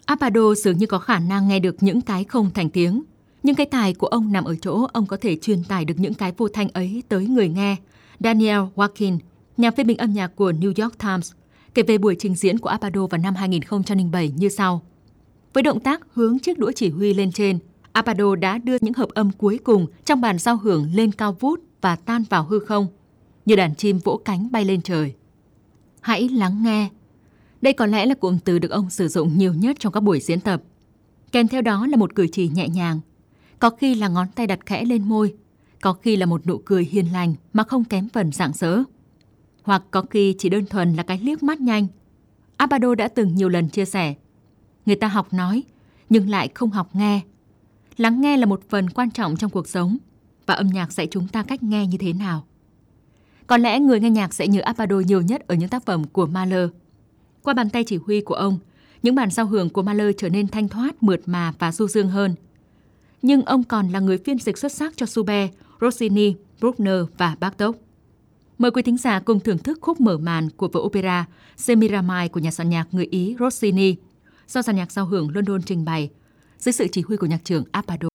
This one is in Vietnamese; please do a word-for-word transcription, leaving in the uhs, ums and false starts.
Abbado dường như có khả năng nghe được những cái không thành tiếng. Nhưng cái tài của ông nằm ở chỗ ông có thể truyền tải được những cái vô thanh ấy tới người nghe. Daniel Watkin, nhà phê bình âm nhạc của New York Times, kể về buổi trình diễn của Abbado vào năm hai nghìn không trăm lẻ bảy như sau. Với động tác hướng chiếc đũa chỉ huy lên trên, Abbado đã đưa những hợp âm cuối cùng trong bản giao hưởng lên cao vút và tan vào hư không, như đàn chim vỗ cánh bay lên trời. Hãy lắng nghe. Đây có lẽ là cụm từ được ông sử dụng nhiều nhất trong các buổi diễn tập. Kèm theo đó là một cử chỉ nhẹ nhàng, có khi là ngón tay đặt khẽ lên môi, có khi là một nụ cười hiền lành mà không kém phần rạng rỡ, hoặc có khi chỉ đơn thuần là cái liếc mắt nhanh. Abbado đã từng nhiều lần chia sẻ, người ta học nói nhưng lại không học nghe. Lắng nghe là một phần quan trọng trong cuộc sống, và âm nhạc dạy chúng ta cách nghe như thế nào. Có lẽ người nghe nhạc sẽ nhớ Abbado nhiều nhất ở những tác phẩm của Mahler. Qua bàn tay chỉ huy của ông, những bản giao hưởng của Mahler trở nên thanh thoát, mượt mà và du dương hơn. Nhưng ông còn là người phiên dịch xuất sắc cho Schubert, Rossini, Bruckner và Bartók. Mời quý thính giả cùng thưởng thức khúc mở màn của vở opera Semiramai của nhà soạn nhạc người Ý Rossini, do dàn nhạc giao hưởng London trình bày, dưới sự chỉ huy của nhạc trưởng Abbado.